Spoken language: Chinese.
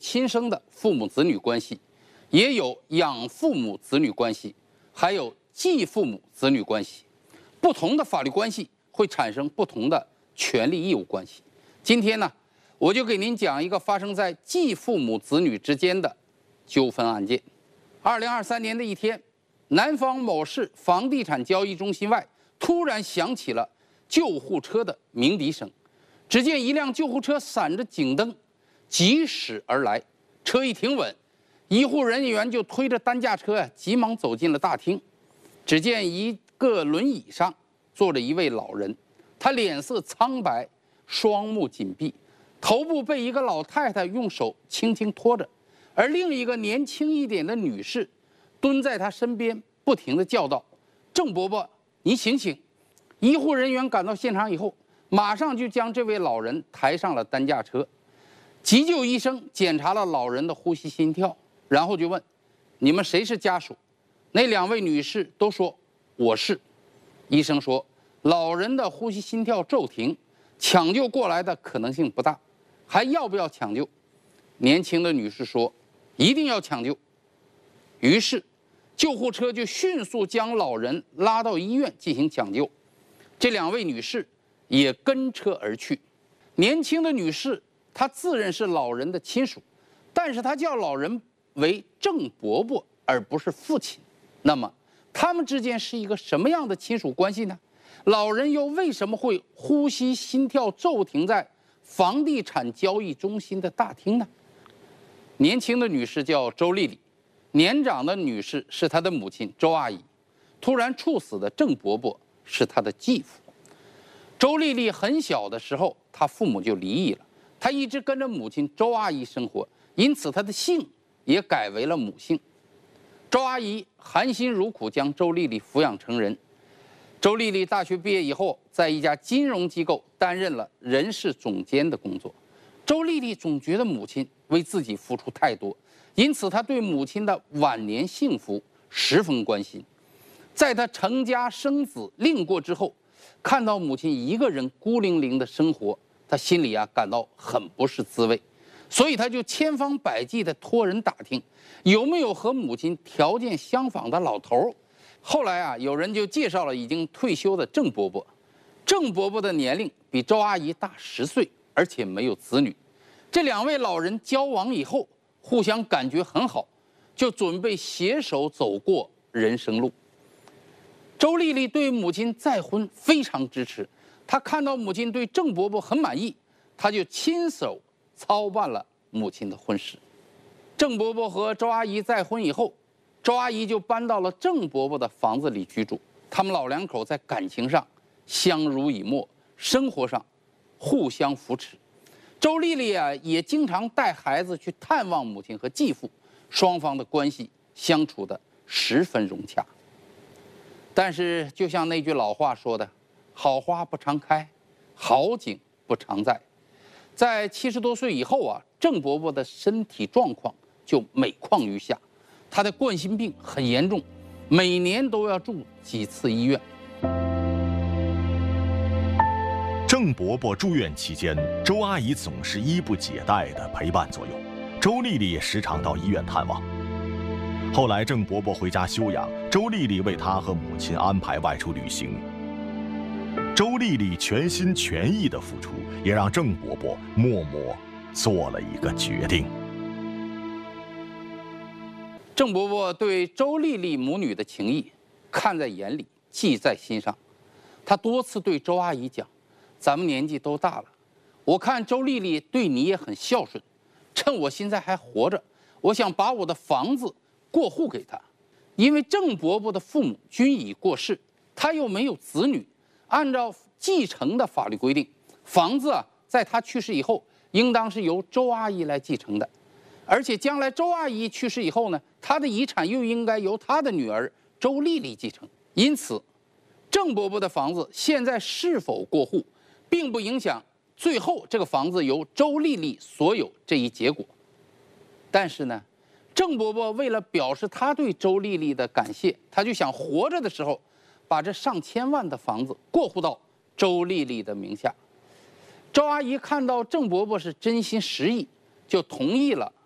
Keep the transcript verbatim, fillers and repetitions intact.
亲生的父母子女关系，也有养父母子女关系，还有继父母子女关系。不同的法律关系会产生不同的权利义务关系。今天呢，我就给您讲一个发生在继父母子女之间的纠纷案件。二零二三年的一天，南方某市房地产交易中心外突然响起了救护车的鸣笛声。只见一辆救护车闪着警灯疾驶而来，车一停稳，医护人员就推着担架车呀、啊，急忙走进了大厅。只见一个轮椅上坐着一位老人，他脸色苍白，双目紧闭，头部被一个老太太用手轻轻托着，而另一个年轻一点的女士蹲在他身边，不停地叫道：“郑伯伯，你醒醒！”医护人员赶到现场以后，马上就将这位老人抬上了担架车。急救医生检查了老人的呼吸心跳，然后就问：“你们谁是家属？”那两位女士都说：“我是。”医生说：“老人的呼吸心跳骤停，抢救过来的可能性不大，还要不要抢救？”年轻的女士说：“一定要抢救。”于是，救护车就迅速将老人拉到医院进行抢救。这两位女士也跟车而去。年轻的女士她自认是老人的亲属，但是她叫老人为郑伯伯，而不是父亲。那么，他们之间是一个什么样的亲属关系呢？老人又为什么会呼吸心跳骤停在房地产交易中心的大厅呢？年轻的女士叫周丽丽，年长的女士是她的母亲周阿姨，突然猝死的郑伯伯是她的继父。周丽丽很小的时候，她父母就离异了，她一直跟着母亲周阿姨生活，因此她的姓也改为了母姓。周阿姨含辛茹苦将周丽丽抚养成人。周丽丽大学毕业以后，在一家金融机构担任了人事总监的工作。周丽丽总觉得母亲为自己付出太多，因此她对母亲的晚年幸福十分关心。在她成家生子另过之后，看到母亲一个人孤零零的生活，她心里啊感到很不是滋味，所以她就千方百计地托人打听有没有和母亲条件相仿的老头。后来啊，有人就介绍了已经退休的郑伯伯。郑伯伯的年龄比周阿姨大十岁，而且没有子女。这两位老人交往以后，互相感觉很好，就准备携手走过人生路。周丽丽对母亲再婚非常支持，她看到母亲对郑伯伯很满意，她就亲手操办了母亲的婚事。郑伯伯和周阿姨再婚以后，周阿姨就搬到了郑伯伯的房子里居住。他们老两口在感情上相濡以沫，生活上互相扶持。周丽丽啊，也经常带孩子去探望母亲和继父，双方的关系相处得十分融洽。但是，就像那句老话说的：“好花不常开，好景不常在。”在七十多岁以后啊，郑伯伯的身体状况就每况愈下，他的冠心病很严重，每年都要住几次医院。 郑伯伯住院期间，周阿姨总是衣不解带地陪伴左右，周丽丽也时常到医院探望。后来郑伯伯回家休养，周丽丽为他和母亲安排外出旅行。周丽丽全心全意的付出，也让郑伯伯默默做了一个决定。 郑伯伯对周丽丽母女的情谊看在眼里，记在心上。他多次对周阿姨讲：“咱们年纪都大了，我看周丽丽对你也很孝顺，趁我现在还活着，我想把我的房子过户给她。因为郑伯伯的父母均已过世，他又没有子女，按照继承的法律规定，房子啊在他去世以后，应当是由周阿姨来继承的。而且将来周阿姨去世以后呢，她的遗产又应该由她的女儿周丽丽继承。因此，郑伯伯的房子现在是否过户，并不影响最后这个房子由周丽丽所有这一结果。但是呢，郑伯伯为了表示他对周丽丽的感谢，他就想活着的时候把这上千万的房子过户到周丽丽的名下。周阿姨看到郑伯伯是真心实意，就同意了